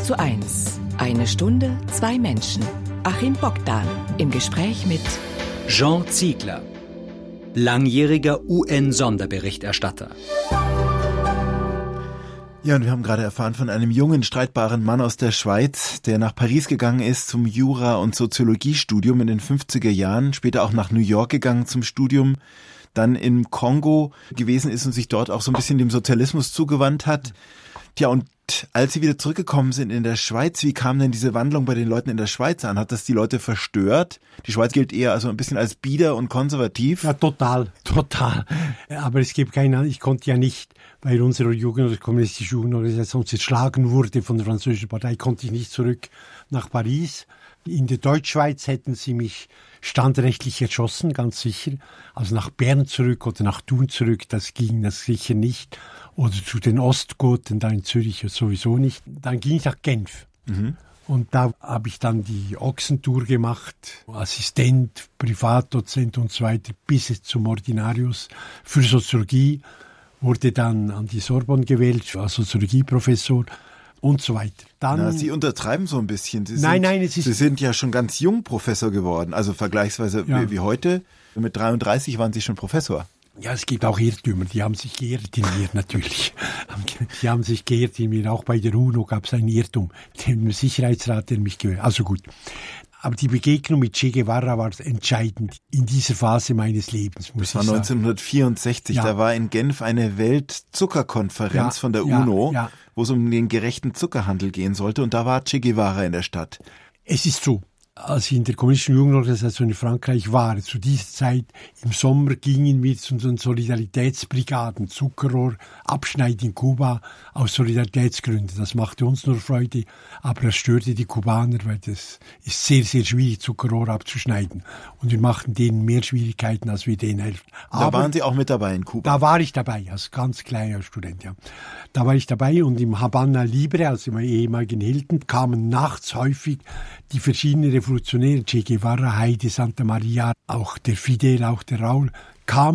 1:1. Eine Stunde, 2 Menschen. Achim Bogdan im Gespräch mit Jean Ziegler, langjähriger UN-Sonderberichterstatter. Ja, und wir haben gerade erfahren von einem jungen, streitbaren Mann aus der Schweiz, der nach Paris gegangen ist zum Jura- und Soziologiestudium in den 50er Jahren, später auch nach New York gegangen zum Studium, dann im Kongo gewesen ist und sich dort auch so ein bisschen dem Sozialismus zugewandt hat. Tja, und als Sie wieder zurückgekommen sind in der Schweiz, wie kam denn diese Wandlung bei den Leuten in der Schweiz an? Hat das die Leute verstört? Die Schweiz gilt eher also ein bisschen als bieder und konservativ. Ja, total. Aber es gibt keine, ich konnte ja nicht, weil unsere Jugend- oder kommunistische Jugendorganisation zerschlagen wurde von der französischen Partei, konnte ich nicht zurück nach Paris. In der Deutschschweiz hätten sie mich standrechtlich erschossen, ganz sicher. Also nach Bern zurück oder nach Thun zurück, das ging das sicher nicht. Oder zu den Ostgoten, da in Zürich sowieso nicht. Dann ging ich nach Genf. Und da habe ich dann die Ochsentour gemacht, Assistent, Privatdozent und so weiter, bis zum Ordinarius für Soziologie. Wurde dann an die Sorbonne gewählt, als Soziologieprofessor und so weiter. Dann, Sie untertreiben so ein bisschen. Sie sind ja schon ganz jung Professor geworden, also vergleichsweise wie heute. Mit 33 waren Sie schon Professor. Ja, es gibt auch Irrtümer, die haben sich geirrt in mir natürlich. Die haben sich geirrt in mir, auch bei der UNO gab es einen Irrtum, den Sicherheitsrat, der mich gehört. Also gut. Aber die Begegnung mit Che Guevara war entscheidend in dieser Phase meines Lebens, muss ich sagen. Das war 1964, da war in Genf eine Weltzuckerkonferenz von der UNO, wo es um den gerechten Zuckerhandel gehen sollte, und da war Che Guevara in der Stadt. Es ist so. Als ich in der kommunistischen Jugendorganisation in Frankreich war, zu dieser Zeit im Sommer gingen wir zu unseren Solidaritätsbrigaden, Zuckerrohr, Abschneid in Kuba, aus Solidaritätsgründen. Das machte uns nur Freude, aber das störte die Kubaner, weil das ist sehr, sehr schwierig, Zuckerrohr abzuschneiden. Und wir machten denen mehr Schwierigkeiten, als wir denen helfen. Da waren Sie auch mit dabei in Kuba? Da war ich dabei, als ganz kleiner Student, ja. Da war ich dabei, und im Habana Libre, also im ehemaligen Hilton, kamen nachts häufig die verschiedenen Revolutionäre, Che Guevara, Heide Santa Maria, auch der Fidel, auch der Raúl, kamen